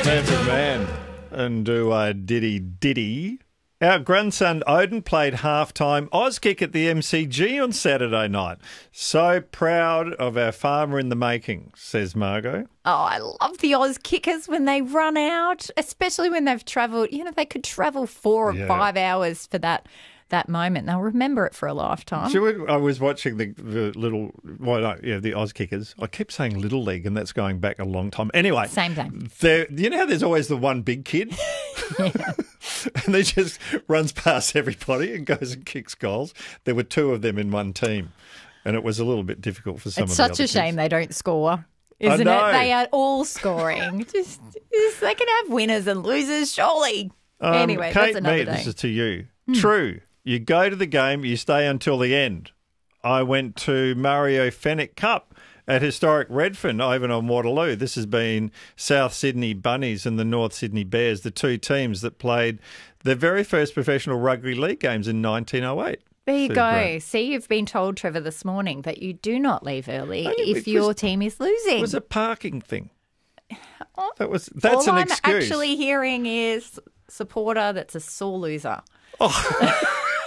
Manfred Mann and do Diddy Diddy. Our grandson Odin played halftime Auskick at the MCG on Saturday night. So proud of our farmer in the making, says Margot. Oh, I love the Oz kickers when they run out, especially when they've travelled. You know, they could travel 4 or 5 hours for that moment. They'll remember it for a lifetime. I was watching the the Oz Kickers. I keep saying Little League, and that's going back a long time. Anyway. Same thing. You know how there's always the one big kid? And he just runs past everybody and goes and kicks goals. There were 2 of them in one team, and it was a little bit difficult for some of the other kids. It's such a shame they don't score, isn't it? They are all scoring. just they can have winners and losers, surely. Anyway, Kate, that's another day. This is to you. True. You go to the game, you stay until the end. I went to Mario Fenwick Cup at historic Redfern over on Waterloo. This has been South Sydney Bunnies and the North Sydney Bears, the 2 teams that played their very first professional rugby league games in 1908. There you go. See, you've been told, Trevor, this morning that you do not leave early if your team is losing. It was a parking thing. That's all an I'm excuse. Actually hearing is supporter that's a sore loser. Oh.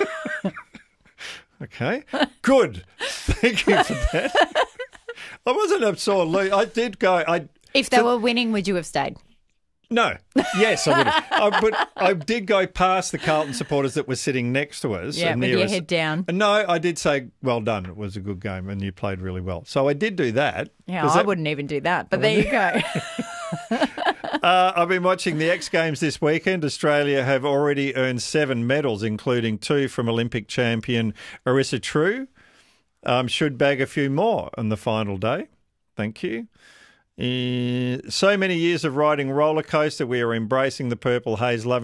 Okay, good. Thank you for that. I wasn't a sore loser. I did go. If they were winning, would you have stayed? No. Yes, I would have. But I did go past the Carlton supporters that were sitting next to us. Yeah, with your head down. And no, I did say, well done. It was a good game and you played really well. So I did do that. Yeah, I wouldn't even do that. But there you go. I've been watching the X Games this weekend. Australia have already earned 7 medals, including 2 from Olympic champion Arissa True. Should bag a few more on the final day. Thank you. So many years of riding roller coaster, we are embracing the purple haze, loving